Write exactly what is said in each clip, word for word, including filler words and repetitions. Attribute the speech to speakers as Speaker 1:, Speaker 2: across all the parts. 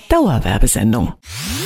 Speaker 1: Dauerwerbesendung.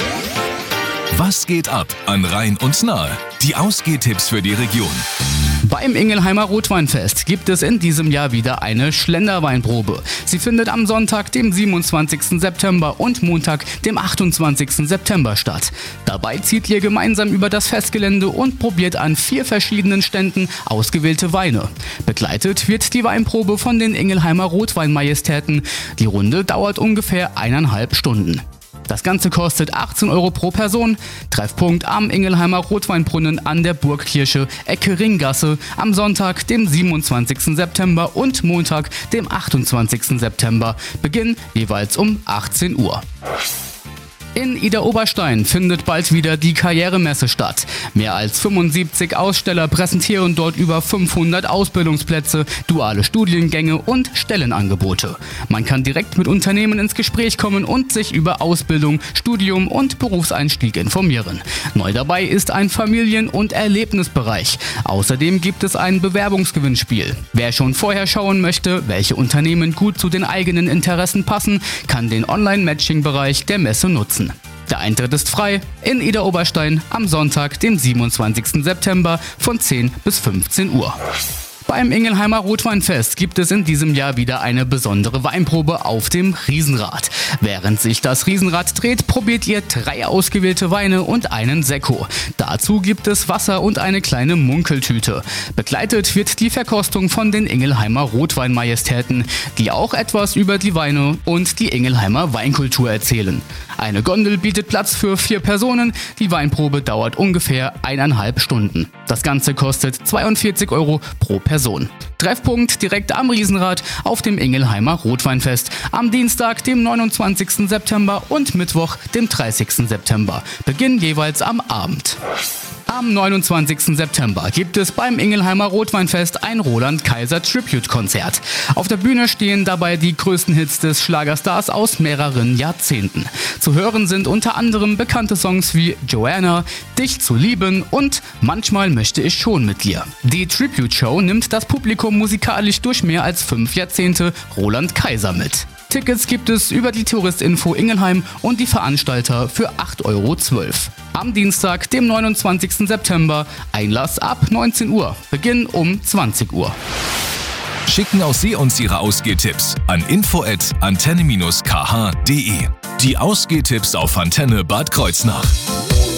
Speaker 2: Was geht ab an Rhein und Nahe? Die Ausgehtipps für die Region.
Speaker 3: Beim Ingelheimer Rotweinfest gibt es in diesem Jahr wieder eine Schlenderweinprobe. Sie findet am Sonntag, dem siebenundzwanzigsten September und Montag, dem achtundzwanzigsten September statt. Dabei zieht ihr gemeinsam über das Festgelände und probiert an vier verschiedenen Ständen ausgewählte Weine. Begleitet wird die Weinprobe von den Ingelheimer Rotweinmajestäten. Die Runde dauert ungefähr eineinhalb Stunden. Das Ganze kostet achtzehn Euro pro Person. Treffpunkt am Ingelheimer Rotweinbrunnen an der Burgkirche, Ecke Ringgasse, am Sonntag, dem siebenundzwanzigsten September und Montag, dem achtundzwanzigsten September. Beginn jeweils um achtzehn Uhr. In Idar-Oberstein findet bald wieder die Karrieremesse statt. Mehr als fünfundsiebzig Aussteller präsentieren dort über fünfhundert Ausbildungsplätze, duale Studiengänge und Stellenangebote. Man kann direkt mit Unternehmen ins Gespräch kommen und sich über Ausbildung, Studium und Berufseinstieg informieren. Neu dabei ist ein Familien- und Erlebnisbereich. Außerdem gibt es ein Bewerbungsgewinnspiel. Wer schon vorher schauen möchte, welche Unternehmen gut zu den eigenen Interessen passen, kann den Online-Matching-Bereich der Messe nutzen. Der Eintritt ist frei in Idar-Oberstein am Sonntag, dem siebenundzwanzigsten September von zehn bis fünfzehn Uhr. Beim Ingelheimer Rotweinfest gibt es in diesem Jahr wieder eine besondere Weinprobe auf dem Riesenrad. Während sich das Riesenrad dreht, probiert ihr drei ausgewählte Weine und einen Sekko. Dazu gibt es Wasser und eine kleine Munkeltüte. Begleitet wird die Verkostung von den Ingelheimer Rotweinmajestäten, die auch etwas über die Weine und die Ingelheimer Weinkultur erzählen. Eine Gondel bietet Platz für vier Personen. Die Weinprobe dauert ungefähr eineinhalb Stunden. Das Ganze kostet zweiundvierzig Euro pro Person. Treffpunkt direkt am Riesenrad auf dem Ingelheimer Rotweinfest am Dienstag, dem neunundzwanzigsten September und Mittwoch, dem dreißigsten September. Beginn jeweils am Abend. Am neunundzwanzigsten September gibt es beim Ingelheimer Rotweinfest ein Roland-Kaiser-Tribute-Konzert. Auf der Bühne stehen dabei die größten Hits des Schlagerstars aus mehreren Jahrzehnten. Zu hören sind unter anderem bekannte Songs wie Joanna, Dich zu lieben und Manchmal möchte ich schon mit dir. Die Tribute-Show nimmt das Publikum musikalisch durch mehr als fünf Jahrzehnte Roland Kaiser mit. Tickets gibt es über die Touristinfo Ingelheim und die Veranstalter für acht Euro zwölf. Am Dienstag, dem neunundzwanzigsten September, Einlass ab neunzehn Uhr, Beginn um zwanzig Uhr.
Speaker 2: Schicken auch Sie uns Ihre Ausgehtipps an info at antenne dash k h punkt de. Die Ausgehtipps auf Antenne Bad Kreuznach.